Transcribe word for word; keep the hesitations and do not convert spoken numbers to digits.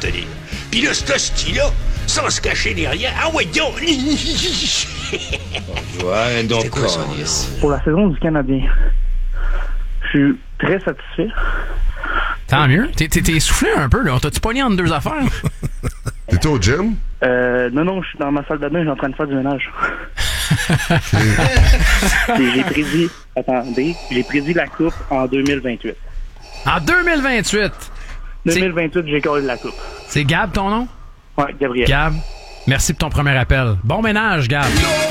finir. Puis là, ce hostie-là, sans se cacher derrière, ah ouais, donc... Ouais, donc, C'était quoi ça, là? Pour la saison du Canadien, je suis très satisfait. Tant mieux. T'es, t'es, t'es essoufflé un peu, là. T'as-tu pogné entre deux affaires? T'es au gym? Euh, non, non, je suis dans ma salle de bain, je suis en train de faire du ménage. Et j'ai prédit, attendez, j'ai prédit la coupe en deux mille vingt-huit. En deux mille vingt-huit. deux mille vingt-huit, j'ai collé la coupe. C'est Gab ton nom? Ouais, Gabriel. Gab, merci pour ton premier appel. Bon ménage, Gab.